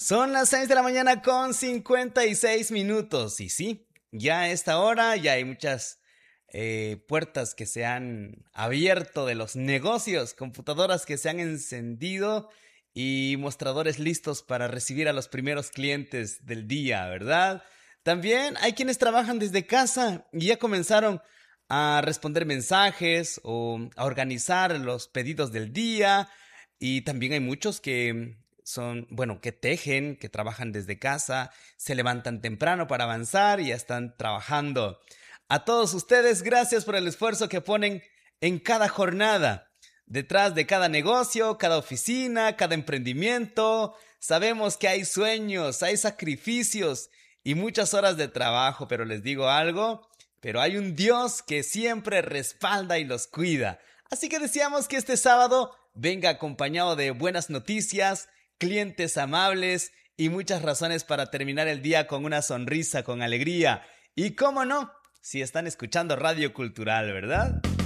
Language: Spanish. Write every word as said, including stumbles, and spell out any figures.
Son las seis de la mañana con cincuenta y seis minutos. Y sí, ya a esta hora ya hay muchas eh, puertas que se han abierto de los negocios, computadoras que se han encendido y mostradores listos para recibir a los primeros clientes del día, ¿verdad? También hay quienes trabajan desde casa y ya comenzaron a responder mensajes o a organizar los pedidos del día. Y también hay muchos que son, bueno, que tejen, que trabajan desde casa, se levantan temprano para avanzar y ya están trabajando. A todos ustedes, gracias por el esfuerzo que ponen en cada jornada. Detrás de cada negocio, cada oficina, cada emprendimiento, sabemos que hay sueños, hay sacrificios y muchas horas de trabajo, pero les digo algo, pero hay un Dios que siempre respalda y los cuida. Así que deseamos que este sábado venga acompañado de buenas noticias, clientes amables y muchas razones para terminar el día con una sonrisa, con alegría. Y cómo no, si están escuchando Radio Cultural, ¿verdad?